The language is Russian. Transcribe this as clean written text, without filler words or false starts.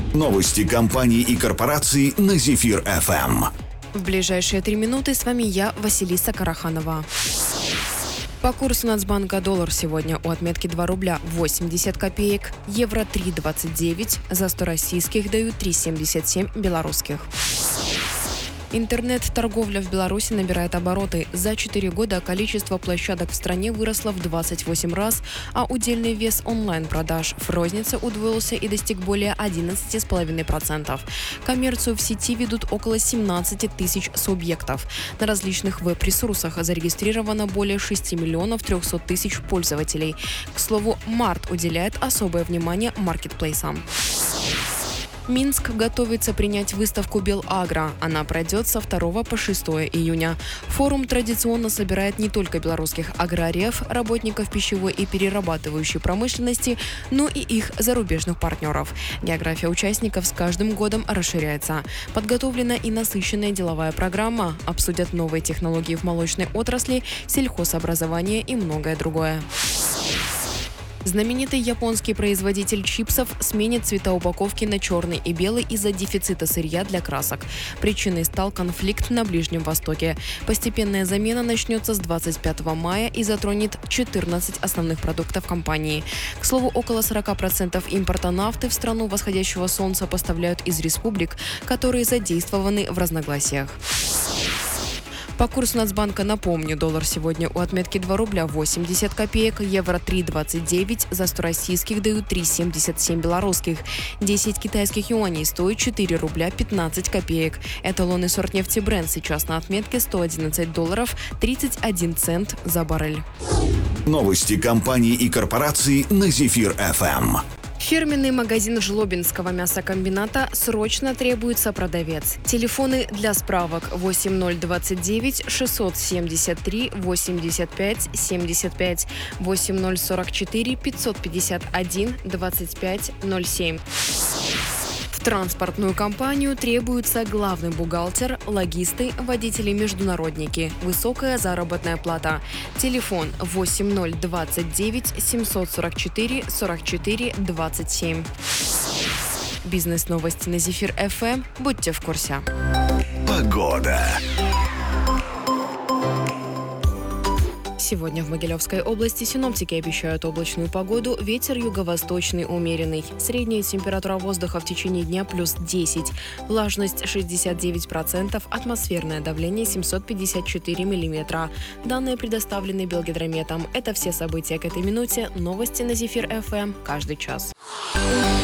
Новости компаний и корпораций на Зефир ФМ. В ближайшие 3 минуты с вами я, Василиса Караханова. По курсу Нацбанка доллар сегодня у отметки 2 рубля 80 копеек, евро 3,29, за 100 российских дают 3,77 белорусских. Интернет-торговля в Беларуси набирает обороты. За 4 года количество площадок в стране выросло в 28 раз, а удельный вес онлайн-продаж в рознице удвоился и достиг более 11,5%. Коммерцию в сети ведут около 17 тысяч субъектов. На различных веб-ресурсах зарегистрировано более 6 миллионов 300 тысяч пользователей. К слову, март уделяет особое внимание маркетплейсам. Минск готовится принять выставку «Белагро». Она пройдет со 2 по 6 июня. Форум традиционно собирает не только белорусских аграриев, работников пищевой и перерабатывающей промышленности, но и их зарубежных партнеров. География участников с каждым годом расширяется. Подготовлена и насыщенная деловая программа. Обсудят новые технологии в молочной отрасли, сельхозобразование и многое другое. Знаменитый японский производитель чипсов сменит цвета упаковки на черный и белый из-за дефицита сырья для красок. Причиной стал конфликт на Ближнем Востоке. Постепенная замена начнется с 25 мая и затронет 14 основных продуктов компании. К слову, около 40% импорта нафты в страну восходящего солнца поставляют из республик, которые задействованы в разногласиях. По курсу Нацбанка, напомню, доллар сегодня у отметки 2 рубля 80 копеек, евро 3,29, за 100 российских дают 3,77 белорусских. 10 китайских юаней стоит 4 рубля 15 копеек. Эталонный сорт нефти Brent сейчас на отметке $111 31 цент за баррель. Новости компаний и корпораций на Зефир ФМ. Фирменный магазин Жлобинского мясокомбината срочно требуется продавец. Телефоны для справок 8029 673 85 75 8044 551 25 07. В транспортную компанию требуется главный бухгалтер, логисты, водители-международники. Высокая заработная плата. Телефон 8029 744 44 27. Бизнес-новости на Зефир ФМ. Будьте в курсе. Погода. Сегодня в Могилевской области синоптики обещают облачную погоду, ветер юго-восточный умеренный. Средняя температура воздуха в течение дня плюс 10, влажность 69%, атмосферное давление 754 миллиметра. Данные предоставлены Белгидрометом. Это все события к этой минуте. Новости на Зефир ФМ каждый час.